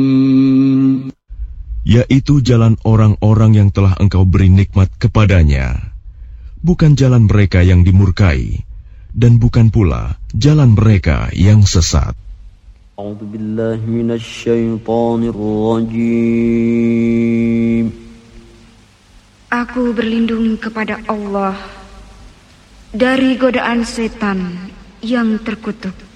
yaitu jalan orang-orang yang telah Engkau beri nikmat kepadanya, bukan jalan mereka yang dimurkai, dan bukan pula jalan mereka yang sesat. A'udzu billahi minasyaitonir rajim. Aku berlindung kepada Allah dari godaan setan yang terkutuk.